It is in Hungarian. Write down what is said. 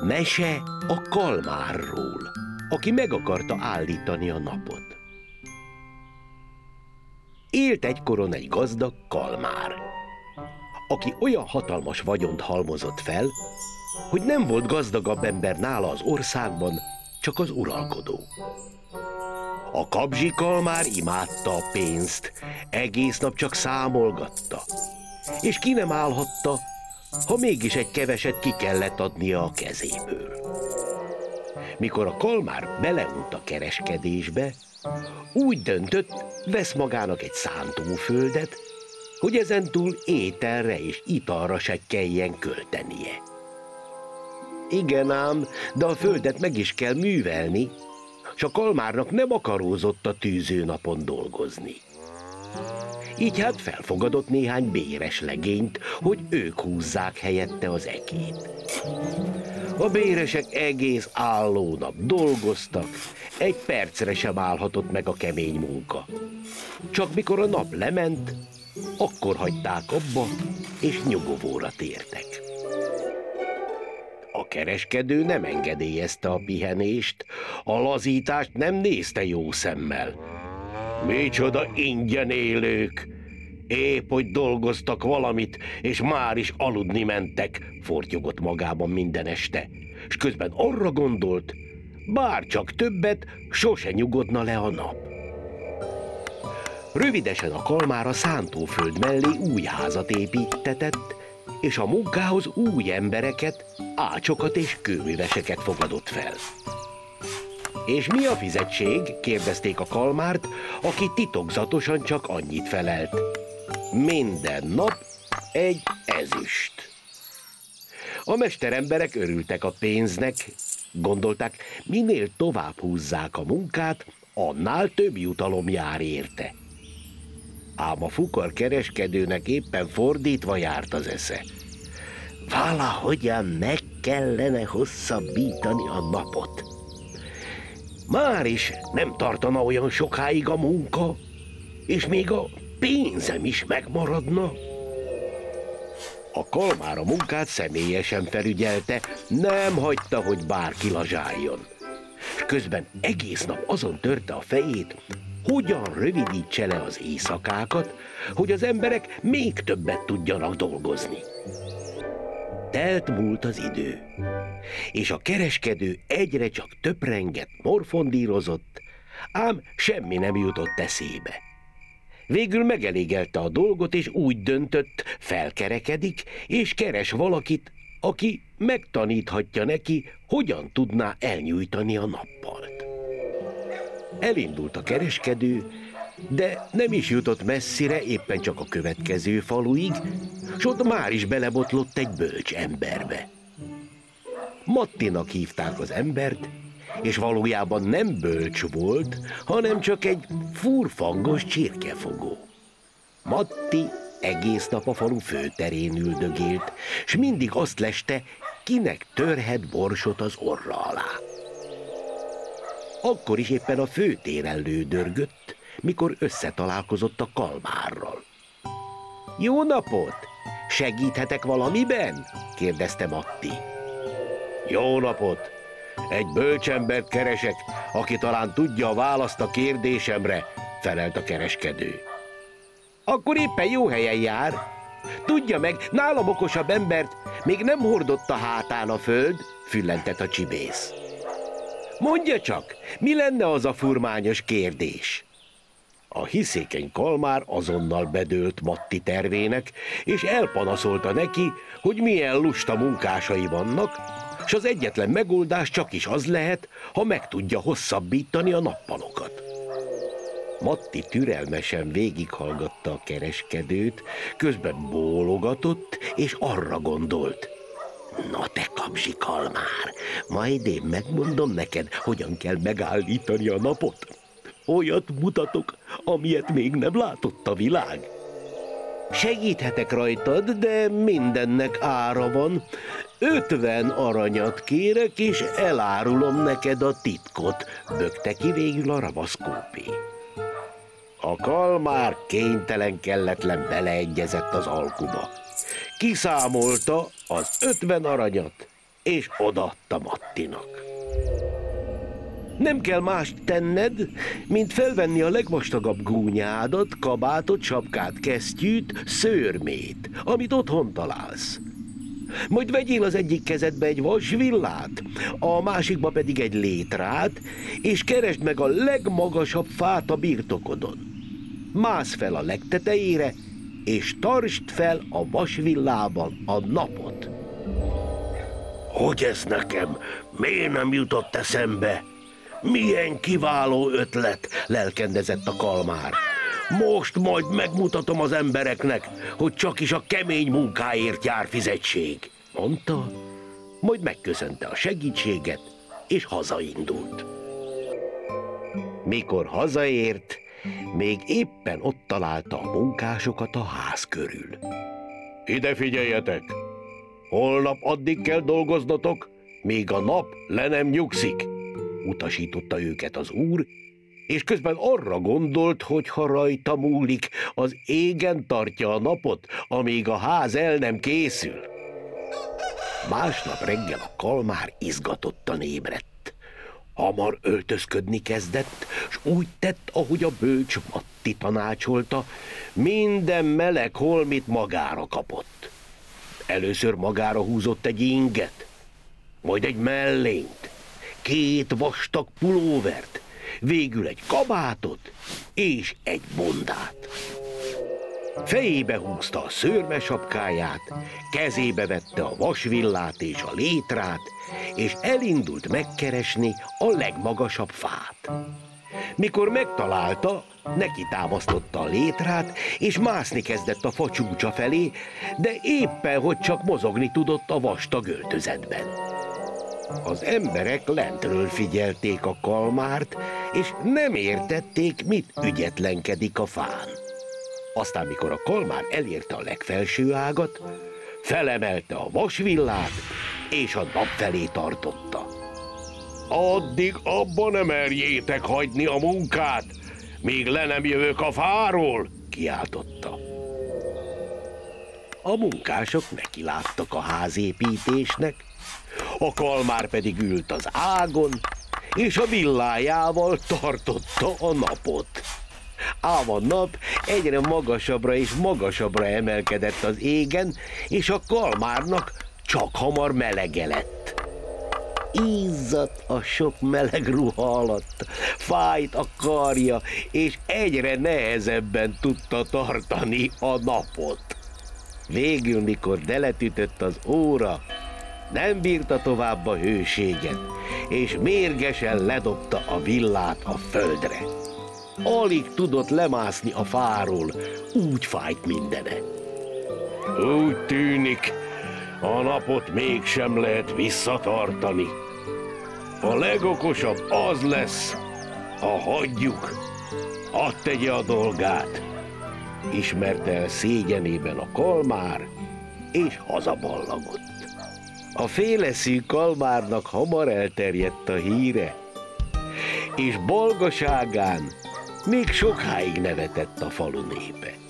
Mese a kalmárról, aki meg akarta állítani a napot. Élt egykoron egy gazdag kalmár, aki olyan hatalmas vagyont halmozott fel, hogy nem volt gazdagabb ember nála az országban, csak az uralkodó. A kabzsi kalmár imádta a pénzt, egész nap csak számolgatta, és ki nem állhatta, ha mégis egy keveset ki kellett adnia a kezéből. Mikor a kalmár beleunt a kereskedésbe, úgy döntött, vesz magának egy szántóföldet, hogy ezentúl ételre és italra se kelljen költenie. Igen ám, de a földet meg is kell művelni, s a kalmárnak nem akarózott a tűzőnapon dolgozni. Így hát felfogadott néhány béres legényt, hogy ők húzzák helyette az ekét. A béresek egész álló nap dolgoztak, egy percre sem állhatott meg a kemény munka. Csak mikor a nap lement, akkor hagyták abba, és nyugovóra tértek. A kereskedő nem engedélyezte a pihenést, a lazítást nem nézte jó szemmel. Micsoda ingyen élők! Épp hogy dolgoztak valamit, és már is aludni mentek, fortyogott magában minden este, s közben arra gondolt, bár csak többet, sose nyugodna le a nap. Rövidesen a kalmár a szántóföld mellé új házat építtetett, és a munkához új embereket, ácsokat és kőműveseket fogadott fel. És mi a fizetség? Kérdezték a kalmárt, aki titokzatosan csak annyit felelt. Minden nap egy ezüst. A mesteremberek örültek a pénznek, gondolták, minél tovább húzzák a munkát, annál több jutalom jár érte. Ám a fukar kereskedőnek éppen fordítva járt az esze. Valahogyan meg kellene hosszabbítani a napot. Már is nem tartana olyan sokáig a munka, és még a pénzem is megmaradna. A kalmár a munkát személyesen felügyelte, nem hagyta, hogy bárki lazsáljon. És közben egész nap azon törte a fejét, hogyan rövidítse le az éjszakákat, hogy az emberek még többet tudjanak dolgozni. Telt múlt az idő, és a kereskedő egyre csak töprengett, morfondírozott, ám semmi nem jutott eszébe. Végül megelégelte a dolgot, és úgy döntött, felkerekedik, és keres valakit, aki megtaníthatja neki, hogyan tudná elnyújtani a nappalt. Elindult a kereskedő, de nem is jutott messzire, éppen csak a következő faluig, s ott már is belebotlott egy bölcs emberbe. Mattinak hívták az embert, és valójában nem bölcs volt, hanem csak egy furfangos csirkefogó. Matti egész nap a falu főterén üldögélt, s mindig azt leste, kinek törhet borsot az orra alá. Akkor is éppen a főtéren lődörgött, mikor összetalálkozott a kalmárral. Jó napot! Segíthetek valamiben? Kérdezte Matti. Jó napot! Egy bölcsembert keresek, aki talán tudja a választ a kérdésemre, felelt a kereskedő. Akkor éppen jó helyen jár. Tudja meg, nálam okosabb embert még nem hordott a hátán a föld, füllentett a csibész. Mondja csak, mi lenne az a furmányos kérdés? A hiszékeny kalmár azonnal bedőlt Matti tervének, és elpanaszolta neki, hogy milyen lusta munkásai vannak, s az egyetlen megoldás csak is az lehet, ha meg tudja hosszabbítani a nappalokat. Matti türelmesen végighallgatta a kereskedőt, közben bólogatott, és arra gondolt. Na te kapzsi kalmár, majd én megmondom neked, hogyan kell megállítani a napot. Olyat mutatok, amilyet még nem látott a világ. Segíthetek rajtad, de mindennek ára van. 50 aranyat kérek, és elárulom neked a titkot, bökte ki végül a ravaszkópé. A kalmár kénytelen kelletlen beleegyezett az alkuba. Kiszámolta az 50 aranyat, és odaadta Mattinak. Nem kell mást tenned, mint felvenni a legvastagabb gúnyádat, kabátot, sapkát, kesztyűt, szőrmét, amit otthon találsz. Majd vegyél az egyik kezedbe egy vasvillát, a másikba pedig egy létrát, és keresd meg a legmagasabb fát a birtokodon. Mász fel a legtetejére, és tartsd fel a vasvillában a napot. Hogy ez nekem miért nem jutott eszembe? Milyen kiváló ötlet, lelkendezett a kalmár. Most majd megmutatom az embereknek, hogy csak is a kemény munkáért jár fizetség, mondta, majd megköszönte a segítséget, és hazaindult. Mikor hazaért, még éppen ott találta a munkásokat a ház körül. Ide figyeljetek! Holnap addig kell dolgoznatok, míg a nap le nem nyugszik, utasította őket az úr, és közben arra gondolt, hogy ha rajta múlik, az égen tartja a napot, amíg a ház el nem készül. Másnap reggel a kalmár izgatottan ébredt. Hamar öltözködni kezdett, s úgy tett, ahogy a bölcs Matti tanácsolta, minden meleg holmit magára kapott. Először magára húzott egy inget, majd egy mellényt, 2 vastag pulóvert, végül egy kabátot és egy bundát. Fejébe húzta a szőrmesapkáját, kezébe vette a vasvillát és a létrát, és elindult megkeresni a legmagasabb fát. Mikor megtalálta, neki támasztotta a létrát, és mászni kezdett a fa csúcsa felé, de éppen hogy csak mozogni tudott a vastag öltözetben. Az emberek lentről figyelték a kalmárt, és nem értették, mit ügyetlenkedik a fán. Aztán, mikor a kalmár elérte a legfelső ágat, felemelte a vasvillát, és a nap felé tartotta. Addig abba nem merjétek hagyni a munkát, míg le nem jövök a fáról, kiáltotta. A munkások nekiláttak a házépítésnek, a kalmár pedig ült az ágon, és a villájával tartotta a napot. Ám a nap egyre magasabbra és magasabbra emelkedett az égen, és a kalmárnak csak hamar melege lett. Izzadt a sok meleg ruha alatt, fájt a karja, és egyre nehezebben tudta tartani a napot. Végül, mikor deletütött az óra, nem bírta tovább a hőséget, és mérgesen ledobta a villát a földre. Alig tudott lemászni a fáról, úgy fájt mindene. Úgy tűnik, a napot mégsem lehet visszatartani. A legokosabb az lesz, ha hagyjuk, hadd tegye a dolgát, ismerte el szégyenében a kalmár, és hazaballagott. A féleszű kalmárnak hamar elterjedt a híre, és bolgaságán még sokáig nevetett a falu népe.